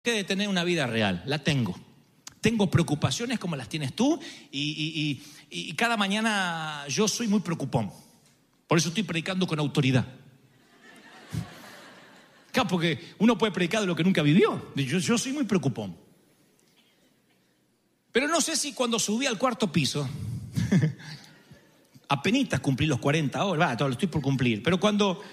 de tener una vida real, la tengo. Tengo preocupaciones como las tienes tú y cada mañana yo soy muy preocupón. Por eso estoy predicando con autoridad. Claro, porque uno puede predicar de lo que nunca vivió. Yo soy muy preocupón. Pero no sé si cuando subí al cuarto piso, apenitas cumplí los 40 ahora, lo estoy por cumplir, pero cuando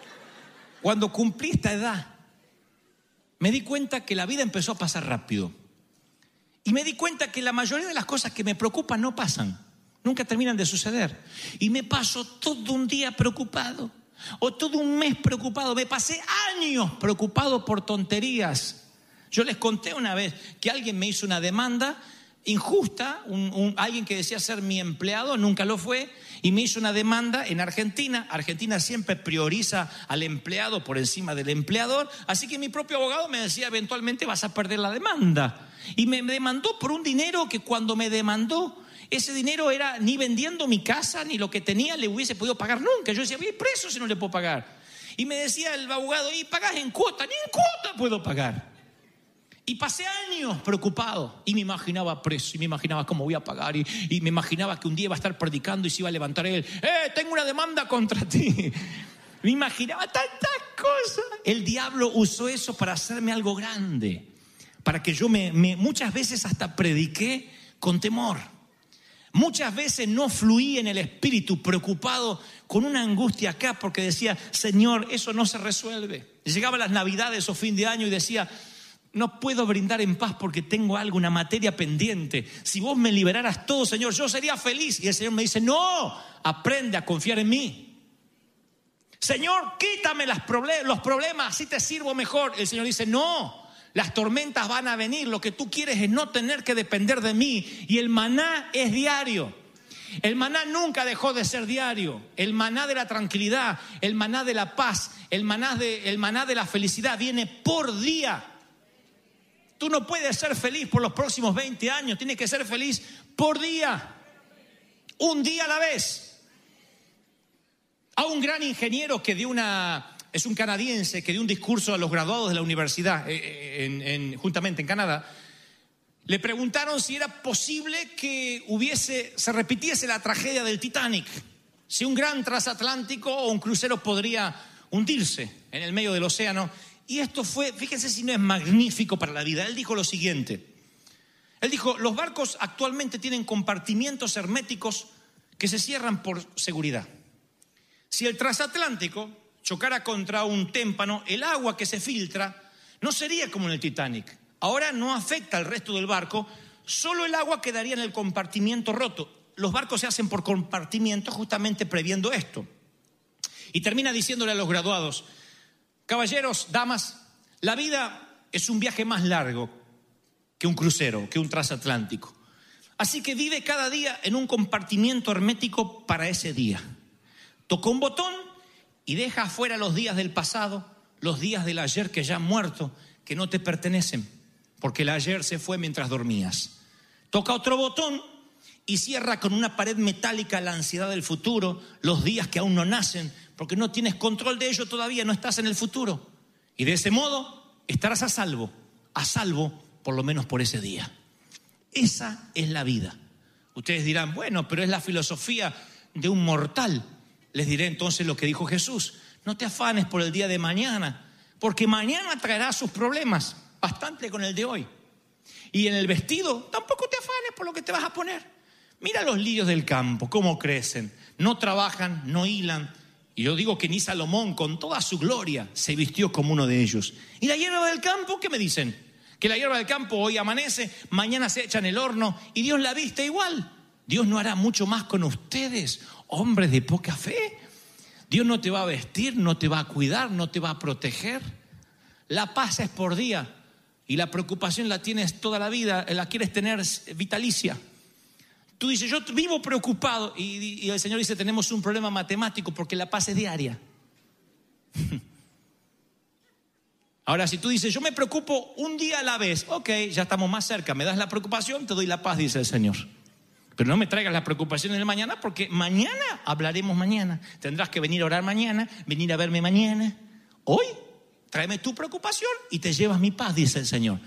cumplí esta edad, me di cuenta que la vida empezó a pasar rápido. Y me di cuenta que la mayoría de las cosas que me preocupan no pasan. Nunca terminan de suceder. Y me paso todo un día preocupado. O todo un mes preocupado. Me pasé años preocupado por tonterías. Yo les conté una vez que alguien me hizo una demanda injusta. Alguien que decía ser mi empleado, nunca lo fue. Y me hizo una demanda en Argentina. Argentina siempre prioriza al empleado por encima del empleador. Así que mi propio abogado me decía, eventualmente vas a perder la demanda. Y me demandó por un dinero que cuando me demandó, ese dinero era ni vendiendo mi casa, ni lo que tenía le hubiese podido pagar nunca. Yo decía, voy preso si no le puedo pagar. Y me decía el abogado, ¿y pagás en cuota? Ni en cuota puedo pagar. Y pasé años preocupado y me imaginaba preso y me imaginaba cómo voy a pagar y me imaginaba que un día iba a estar predicando y se iba a levantar él. Tengo una demanda contra ti. Me imaginaba tantas cosas. El diablo usó eso para hacerme algo grande. Para que yo muchas veces hasta prediqué con temor. Muchas veces no fluí en el espíritu preocupado con una angustia acá porque decía, Señor, eso no se resuelve. Llegaba las Navidades o fin de año y decía, no puedo brindar en paz porque tengo algo, una materia pendiente. Si vos me liberaras todo, Señor, yo sería feliz. Y el Señor me dice, no, aprende a confiar en mí. Señor, quítame los problemas, así te sirvo mejor. El Señor dice, no, las tormentas van a venir. Lo que tú quieres es no tener que depender de mí. Y el maná es diario. El maná nunca dejó de ser diario. El maná de la tranquilidad, el maná de la paz, el maná de la felicidad viene por día. Tú no puedes ser feliz por los próximos 20 años. Tienes que ser feliz por día. Un día a la vez. A un gran ingeniero que es un canadiense que dio un discurso a los graduados de la universidad, juntamente en Canadá. Le preguntaron si era posible que se repitiese la tragedia del Titanic. Si un gran transatlántico o un crucero podría hundirse en el medio del océano. Y esto fue, fíjense si no es magnífico para la vida. Él dijo lo siguiente. Él dijo, los barcos actualmente tienen compartimientos herméticos que se cierran por seguridad. Si el transatlántico chocara contra un témpano, el agua que se filtra no sería como en el Titanic. Ahora no afecta al resto del barco, solo el agua quedaría en el compartimiento roto. Los barcos se hacen por compartimientos justamente previendo esto. Y termina diciéndole a los graduados, caballeros, damas, la vida es un viaje más largo que un crucero, que un transatlántico. Así que vive cada día en un compartimiento hermético para ese día. Toca un botón y deja afuera los días del pasado, los días del ayer que ya han muerto, que no te pertenecen, porque el ayer se fue mientras dormías. Toca otro botón y cierra con una pared metálica la ansiedad del futuro, los días que aún no nacen, porque no tienes control de ello todavía, no estás en el futuro. Y de ese modo estarás a salvo por lo menos por ese día. Esa es la vida. Ustedes dirán, bueno, pero es la filosofía de un mortal. Les diré entonces lo que dijo Jesús. No te afanes por el día de mañana, porque mañana traerá sus problemas, bastante con el de hoy. Y en el vestido, tampoco te afanes por lo que te vas a poner. Mira los lirios del campo, cómo crecen. No trabajan, no hilan. Y yo digo que ni Salomón, con toda su gloria, se vistió como uno de ellos. ¿Y la hierba del campo? ¿Qué me dicen? Que la hierba del campo hoy amanece, mañana se echa en el horno y Dios la viste igual. Dios no hará mucho más con ustedes, hombres de poca fe. Dios no te va a vestir, no te va a cuidar, no te va a proteger. La paz es por día y la preocupación la tienes toda la vida, la quieres tener vitalicia. Tú dices, yo vivo preocupado y el Señor dice, tenemos un problema matemático porque la paz es diaria. Ahora, si tú dices, yo me preocupo un día a la vez, ok, ya estamos más cerca, me das la preocupación, te doy la paz, dice el Señor. Pero no me traigas la preocupación en el mañana porque mañana hablaremos mañana. Tendrás que venir a orar mañana, venir a verme mañana. Hoy Tráeme tu preocupación y te llevas mi paz, dice el Señor.